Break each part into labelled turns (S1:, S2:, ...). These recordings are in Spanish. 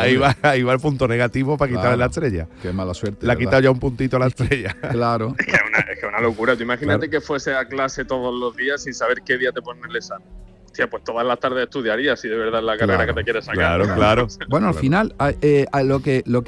S1: ahí va el punto negativo para quitarle la estrella.
S2: Qué mala suerte.
S1: Le ha quitado ya un puntito a la estrella.
S2: Claro.
S3: Es que es una locura. Tú imagínate que fuese a clase todos los días sin saber qué día te ponen el examen. Hostia, pues todas las tardes estudiarías si de verdad es la carrera que te quieres sacar.
S1: Claro.
S2: Bueno, al final, lo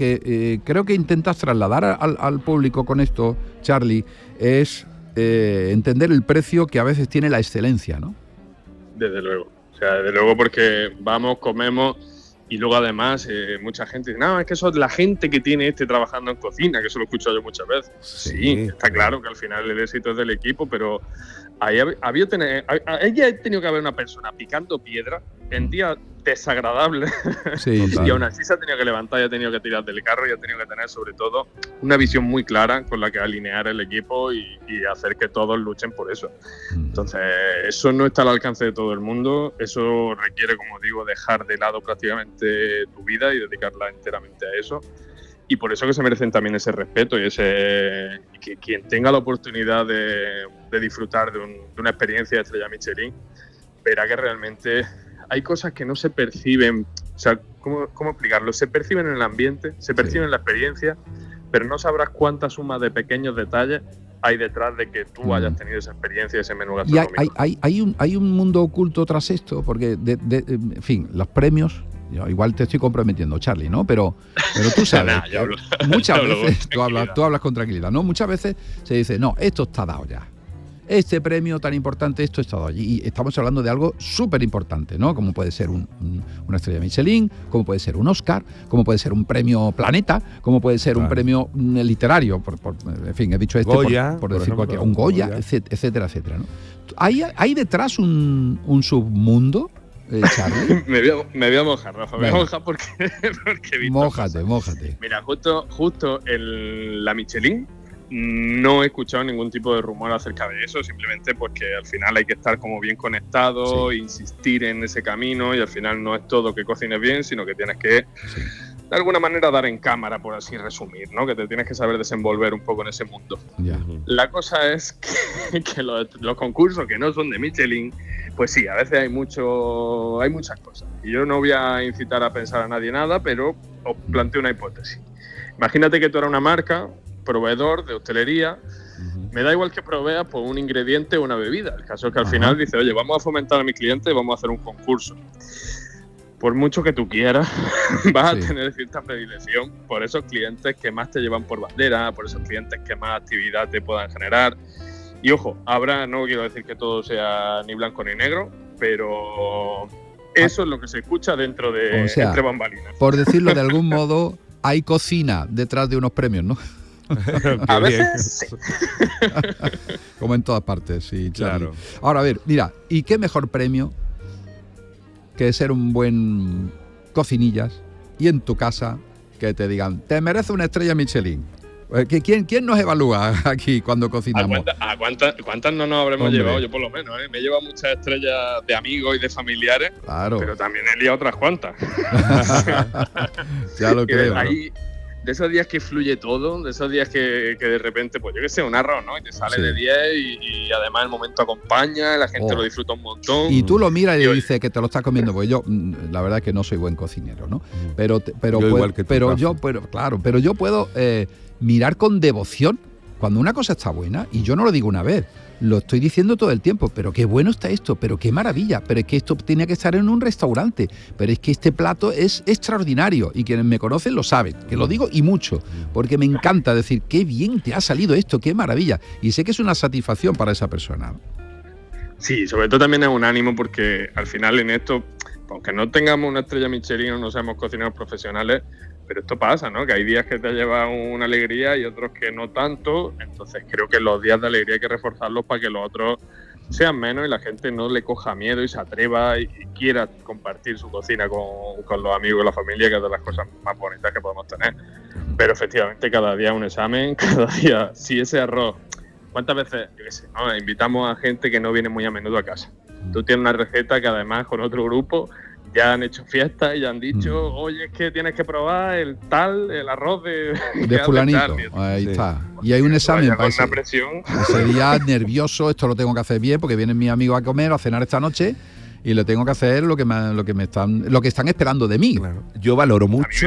S2: que creo que intentas trasladar al público con esto, Charlie, es entender el precio que a veces tiene la excelencia, ¿no?
S3: Desde luego. O sea, desde luego, porque vamos, comemos y luego además mucha gente dice, no, es que eso es la gente que tiene trabajando en cocina, que eso lo he escuchado yo muchas veces. Sí, está claro que al final el éxito es del equipo, pero ahí ha tenido que haber una persona picando piedra en días desagradables y aún así se ha tenido que levantar y ha tenido que tirar del carro y ha tenido que tener sobre todo una visión muy clara con la que alinear el equipo y hacer que todos luchen por eso. Entonces eso no está al alcance de todo el mundo, eso requiere, como digo, dejar de lado prácticamente tu vida y dedicarla enteramente a eso. Y por eso que se merecen también ese respeto y que quien tenga la oportunidad de disfrutar de una experiencia de estrella Michelin verá que realmente hay cosas que no se perciben. O sea, ¿cómo explicarlo? Se perciben en el ambiente, se perciben en la experiencia, pero no sabrás cuánta suma de pequeños detalles hay detrás de que tú hayas tenido esa experiencia, ese menú gastronómico.
S2: Y hay un mundo oculto tras esto, porque, en fin, los premios... Yo igual te estoy comprometiendo, Charlie, ¿no? Pero tú sabes, muchas veces tú hablas con tranquilidad, ¿no? Muchas veces se dice, no, esto está dado ya. Este premio tan importante, esto está dado allí. Y estamos hablando de algo súper importante, ¿no? Como puede ser una estrella Michelin, como puede ser un Oscar, como puede ser un premio Planeta, como puede ser un premio literario, en fin, he dicho
S1: Goya,
S2: por decir cualquier, un Goya, etcétera, etcétera, ¿no? ¿Hay detrás un submundo? Charlie.
S3: Me voy a mojar, Rafa. Me voy a mojar porque he visto
S2: Mójate.
S3: Mira, justo la Michelin no he escuchado ningún tipo de rumor acerca de eso, simplemente porque al final hay que estar como bien conectado, insistir en ese camino y al final no es todo que cocines bien, sino que tienes que de alguna manera dar en cámara, por así resumir, ¿no? Que te tienes que saber desenvolver un poco en ese mundo. La cosa es que los concursos que no son de Michelin, pues sí, a veces hay muchas cosas. Y yo no voy a incitar a pensar a nadie nada, pero os planteo una hipótesis. Imagínate que tú eres una marca, proveedor de hostelería, me da igual que proveas pues, un ingrediente o una bebida. El caso es que al final dice, oye, vamos a fomentar a mis clientes y vamos a hacer un concurso. Por mucho que tú quieras, vas a tener cierta predilección por esos clientes que más te llevan por bandera, por esos clientes que más actividad te puedan generar. Y ojo, no quiero decir que todo sea ni blanco ni negro, pero eso es lo que se escucha dentro de entre bambalinas.
S2: Por decirlo de algún modo, hay cocina detrás de unos premios, ¿no?
S3: A veces sí.
S2: Como en todas partes, sí, Charlie.
S1: Claro.
S2: Ahora, a ver, mira, ¿y qué mejor premio que ser un buen cocinillas y en tu casa que te digan, te merece una estrella Michelin? ¿Quién nos evalúa aquí cuando cocinamos?
S3: ¿A cuántas no nos habremos llevado? Yo por lo menos, me he llevado muchas estrellas de amigos y de familiares, pero también he liado otras cuantas.
S2: Ya lo creo.
S3: De esos días que fluye todo, de esos días que de repente, pues yo qué sé, un arroz, ¿no? Y te sale de 10 y además el momento acompaña, la gente lo disfruta un montón.
S2: Y tú lo miras y le dices que te lo estás comiendo, pues yo, la verdad es que no soy buen cocinero, ¿no? Pero yo puedo mirar con devoción cuando una cosa está buena, y yo no lo digo una vez, lo estoy diciendo todo el tiempo, pero qué bueno está esto, pero qué maravilla, pero es que esto tiene que estar en un restaurante, pero es que este plato es extraordinario, y quienes me conocen lo saben, que lo digo y mucho, porque me encanta decir, qué bien te ha salido esto, qué maravilla, y sé que es una satisfacción para esa persona.
S3: Sí, sobre todo también es un ánimo, porque al final en esto, aunque no tengamos una estrella Michelin o no seamos cocineros profesionales, pero esto pasa, ¿no? Que hay días que te llevan una alegría y otros que no tanto. Entonces creo que los días de alegría hay que reforzarlos para que los otros sean menos y la gente no le coja miedo y se atreva y quiera compartir su cocina con los amigos y la familia, que es de las cosas más bonitas que podemos tener. Pero efectivamente cada día un examen, cada día, si ese arroz, ¿cuántas veces, yo qué sé, ¿no? Invitamos a gente que no viene muy a menudo a casa? Tú tienes una receta que además con otro grupo ya han hecho fiestas y ya han dicho, oye, es que tienes que probar el arroz de
S2: fulanito. Ahí está. Y hay un examen para ese día nervioso, esto lo tengo que hacer bien porque vienen mis amigos a comer o a cenar esta noche y le tengo que hacer lo que están esperando de mí.
S1: Claro. Yo valoro mucho